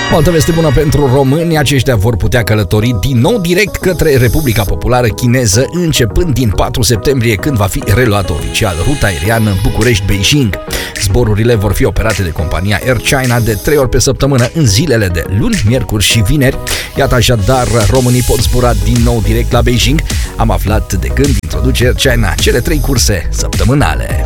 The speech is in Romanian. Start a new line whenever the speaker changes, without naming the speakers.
O altă veste bună pentru români, aceștia vor putea călători din nou direct către Republica Populară Chineză începând din 4 septembrie, când va fi reluată oficial ruta aeriană București-Beijing. Zborurile vor fi operate de compania Air China de 3 ori pe săptămână în zilele de luni, miercuri și vineri. Iată așadar, românii pot zbura din nou direct la Beijing. Am aflat de când introduce Air China cele 3 curse săptămânale.